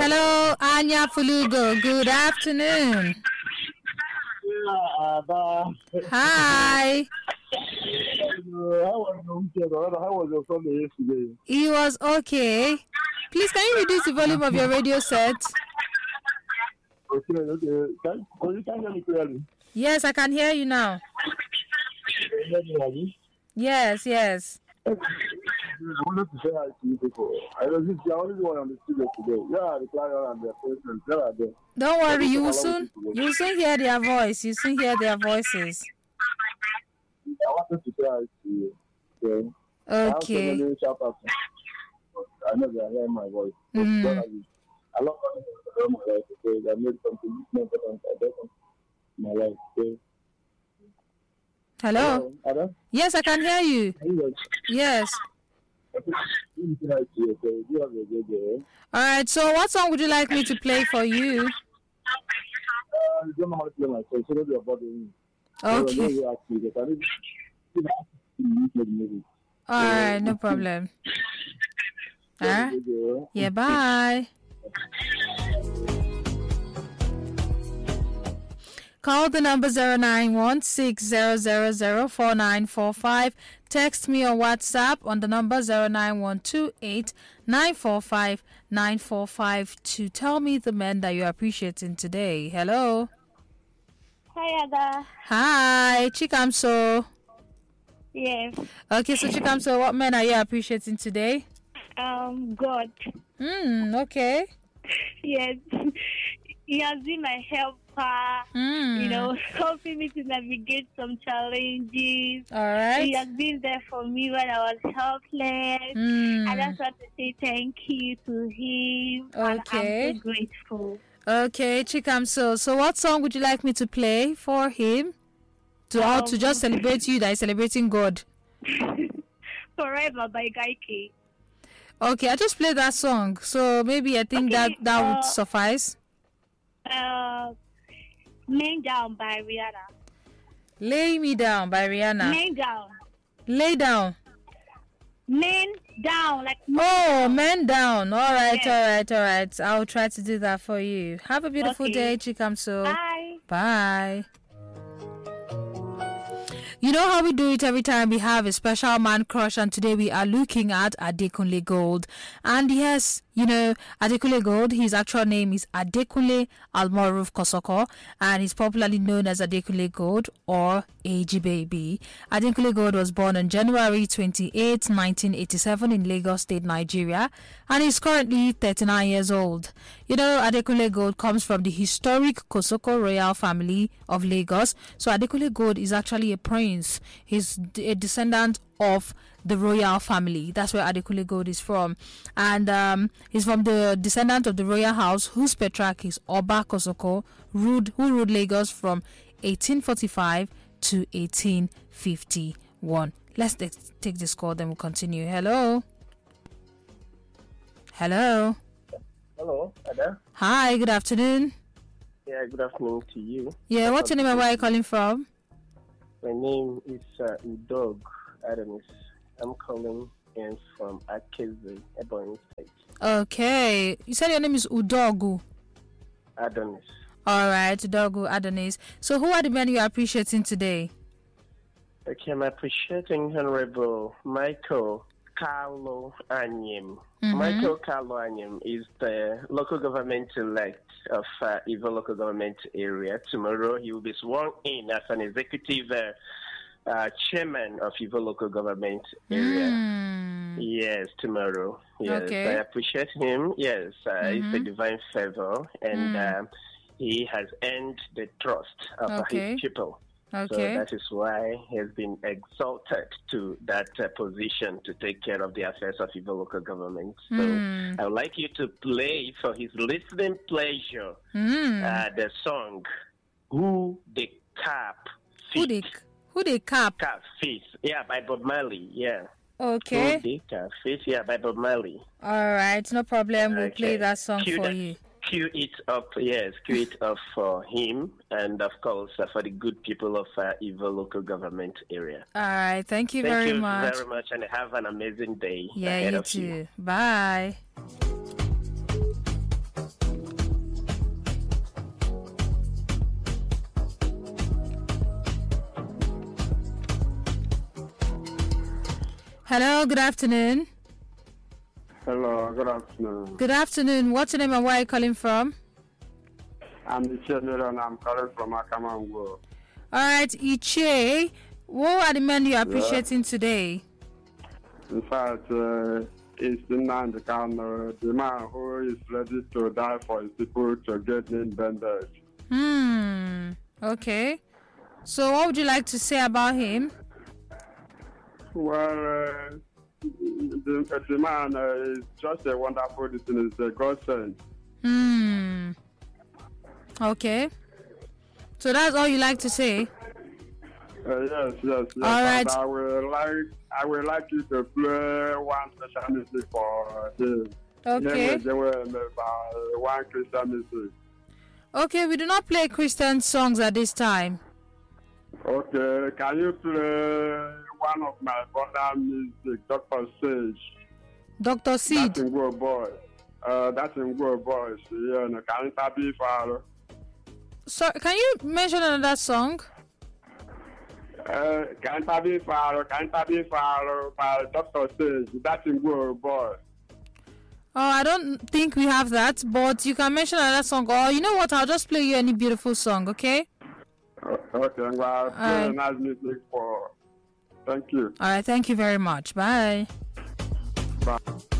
Hello, Anya Fulugo. Good afternoon. Hi. How was your Sunday yesterday? He was okay. Please, can you reduce the volume of your radio set? Okay. Can you hear me clearly? Yes, I can hear you now. Yes. I wanted to say hi to you before. I know this is the only one on the studio today. Yeah, the client and the patient. They are there. Don't worry, you will soon hear their voice. You soon hear their voices. I wanted to say hi to you. Okay. I know they are hearing my voice. I love my life because I made something more important. I don't my life. Okay? Hello? Hello? Yes, I can hear you. Yes. Alright, so what song would you like me to play for you? I don't know how to play my song, so don't be about it. Okay. Alright, no problem. Yeah, bye. Call the number 09160004945. Text me on WhatsApp on the number 09128945945 to tell me the men that you're appreciating today. Hello. Hi, Ada. Hi, Chikamso. Yes. Okay, so Chikamso, what men are you appreciating today? God. Okay. Yes. He has been my helper, helping me to navigate some challenges. All right. He has been there for me when I was helpless. I just want to say thank you to him. Okay. And I'm so grateful. Okay, Chikamso. So what song would you like me to play for him? To just celebrate you that is celebrating God. Forever by Gaiki. Okay, I just played that song. So maybe I think that would suffice. Men Down by Rihanna. Lay Me Down by Rihanna. Men Down. Lay Down. Men Down, like Men Down. All right. I'll try to do that for you. Have a beautiful day, Chikamso. Bye. Bye. You know how we do it every time we have a special man crush, and today we are looking at Adekunle Gold. And yes, Adekunle Gold, his actual name is Adekunle Almoruf Kosoko, and he's popularly known as Adekunle Gold or AG Baby. Adekunle Gold was born on January 28, 1987 in Lagos State, Nigeria, and he's currently 39 years old. Adekunle Gold comes from the historic Kosoko royal family of Lagos. So Adekunle Gold is actually a prince. He's a descendant of the royal family. That's where Adekunle Gold is from. And he's from the descendant of the royal house whose patriarch is Oba Kosoko, who ruled Lagos from 1845 to 1851. Let's take this call, then we'll continue. Hello. Hello, Ada. Hi, good afternoon. Yeah, good afternoon to you. Yeah, what's your name and where are you calling from? My name is Udog Adonis. I'm calling in from Akeze, Ebonyi State. Okay. You said your name is Udogu Adonis. Alright, Udogu Adonis. So who are the men you are appreciating today? Okay, I'm appreciating Honorable Michael Carlo Anyim. Michael Carlo Anyim is the local government elect of Ivo local government area. Tomorrow he will be sworn in as an executive chairman of Ivo local government area. Yes, tomorrow. Yes, okay. I appreciate him. Yes, it's a divine favor, and he has earned the trust of his people. Okay. So that is why he has been exalted to that position to take care of the affairs of Ivo local government. So I would like you to play for his listening pleasure the song "Who the Cap Fit." Who the Cap? Cap Fit. Yeah, by Bob Marley. Yeah. Okay. Who the Cap Fit. Yeah, by Bob Marley. All right, no problem. We'll play that song for you. Cue it up, yes, cue it up for him and, of course, for the good people of Ivo local government area. All right, thank you very much. Thank you very much, and have an amazing day. Yeah, you too. Bye. Hello, good afternoon. Hello, good afternoon. Good afternoon. What's your name and where are you calling from? I'm Iche and I'm calling from Akamango. All right, Iche, what are the men you're appreciating today? In fact, it's Nnamdi Kanu, the man who is ready to die for his people to get independence. Okay. So what would you like to say about him? Well, the man is just a wonderful person. He's a godsend. Okay. So that's all you like to say? Yes. All right. I would like you to play one special music for him. Okay. One Christian music. Okay, we do not play Christian songs at this time. Okay, can you play one of my brother music, Dr. Sage? Dr. Seed. That's in Go Boy. That's in Go Boys. Yeah, no, can it be for? So, can you mention another song? Can it be for by Dr. Sage? That's in Go Boy. Oh, I don't think we have that, but you can mention another song. Or you know what? I'll just play you any beautiful song, okay? Okay, I'm going to play nice music for. Thank you. All right, thank you very much. Bye. Bye.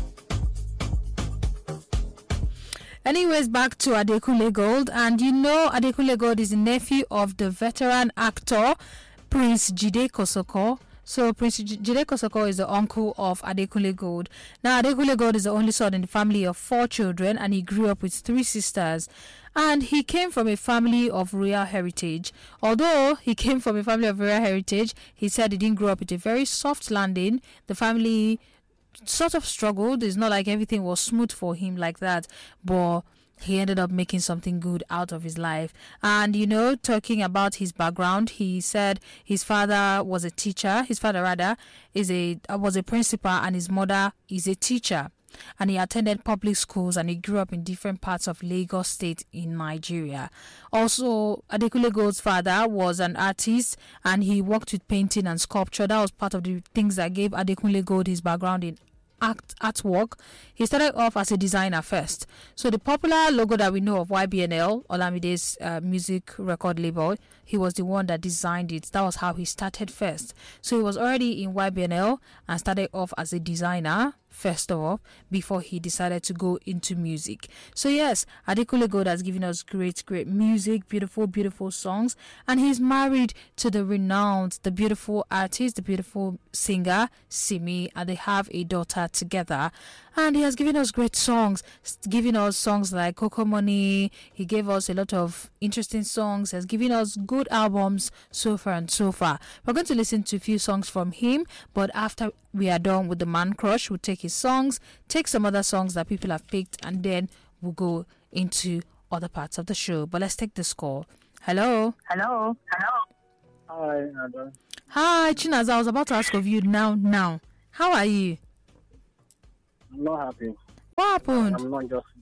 Anyways, back to Adekunle Gold. And you know Adekunle Gold is the nephew of the veteran actor Prince Jide Kosoko. So Prince Jide Kosoko is the uncle of Adekunle Gold. Now Adekunle Gold is the only son in the family of 4 children, and he grew up with 3 sisters. And he came from a family of royal heritage. Although he came from a family of royal heritage, he said he didn't grow up with a very soft landing. The family sort of struggled. It's not like everything was smooth for him like that, but he ended up making something good out of his life. And you know, talking about his background, he said his father was a teacher. His father rather was a principal, and his mother is a teacher. And he attended public schools, and he grew up in different parts of Lagos State in Nigeria. Also, Adekunle Gold's father was an artist, and he worked with painting and sculpture. That was part of the things that gave Adekunle Gold his background in artwork. He started off as a designer first. So the popular logo that we know of YBNL, Olamide's music record label, he was the one that designed it. That was how he started first. So he was already in YBNL and started off as a designer first of all, before he decided to go into music. So yes, Adekunle Gold has given us great music, beautiful songs, and he's married to the renowned, the beautiful artist, the beautiful singer Simi, and they have a daughter together. And he has given us great songs, giving us songs like Coco Money. He gave us a lot of interesting songs, has given us good albums so far and so far. We're going to listen to a few songs from him, but after we are done with the Man Crush, we'll take his songs, take some other songs that people have picked, and then we'll go into other parts of the show. But let's take this call. Hello. Hello. Hi, Ada. Hi, Chinaz. I was about to ask of you now. How are you? I'm not happy. What happened? I'm not just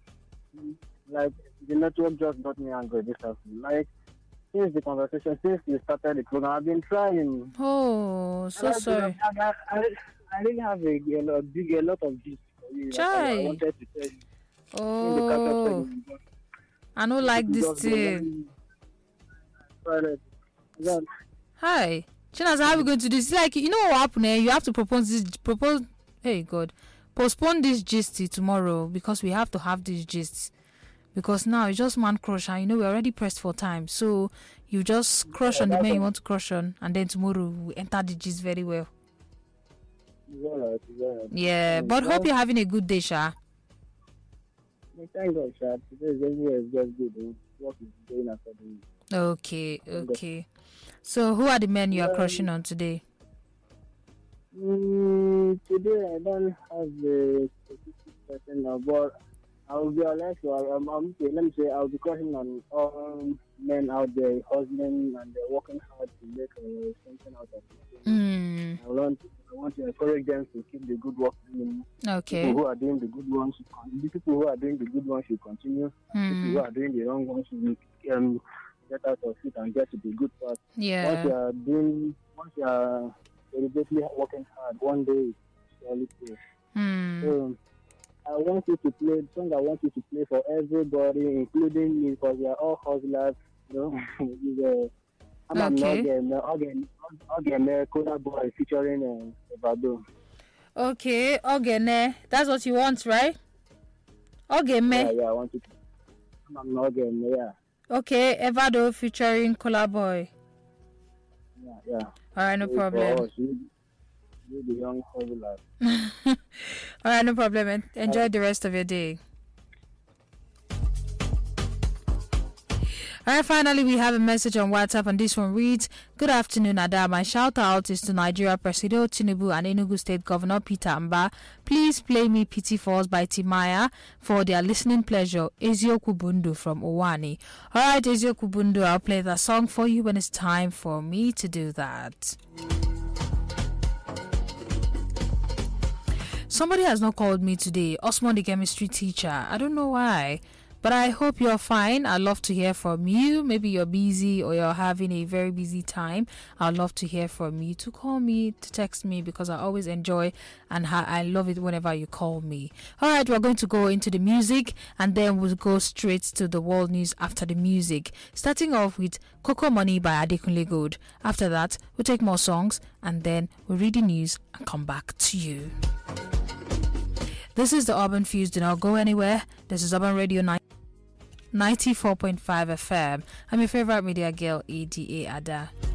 like the network just got me angry this afternoon. Like since you started the program, I've been trying. Oh, so sorry. I really have a lot of gist for you. Chai. I wanted to tell you. Oh, I don't like this thing. Hi, Chinaz, how are we going to do this? It's like, you know what happened here? You have to postpone this gist till tomorrow, because we have to have this gist. Because now it's just Man Crush, and you know we're already pressed for time. So you just crush on the man you want to crush on, and then tomorrow we enter the gist very well. It's all right. Yeah, but hope you're having a good day, Sha. Thank God, Sha. Today is just good. Work is going accordingly. Okay. So who are the men you are crushing on today? Today I don't have a specific person now, but I'll be honest. Let me say I'll be crushing on all men out there hustling, and they're working hard to make something out of it. I want to encourage them to keep the good work doing. Okay. People who are doing the good ones, should continue. People who are doing the wrong ones should get out of it and get to the good part. Yeah. Once you are deliberately working hard, one day it surely pay. So I want you to play the song. I want you to play for everybody, including me, because we are all hustlers. I'm not again, Kola Boy featuring Evado. Okay, Ogene. That's what you want, right? Ogene. Yeah, I want it. I'm not again, yeah. Okay, Evado featuring Kola Boy. Yeah. All right, no problem. You the young hustlers. All right, no problem. Enjoy the rest of your day. All right, finally, we have a message on WhatsApp, and this one reads, "Good afternoon, Ada. My shout out is to Nigeria President Tinubu and Enugu State Governor Peter Amba. Please play me Pity Falls by Timaya for their listening pleasure. Ezioku Bundu from Owani." All right, Ezioku Bundu, I'll play that song for you when it's time for me to do that. Somebody has not called me today. Osman, the chemistry teacher. I don't know why, but I hope you're fine. I'd love to hear from you. Maybe you're busy or you're having a very busy time. I'd love to hear from you. To call me, to text me, because I always enjoy and I love it whenever you call me. All right, we're going to go into the music and then we'll go straight to the world news after the music. Starting off with Cocoa Money by Adekunle Gold. After that, we'll take more songs and then we'll read the news and come back to you. This is the Urban Fuse. Do not go anywhere. This is Urban Radio 94.5 FM. I'm your favorite media girl, ADA Ada.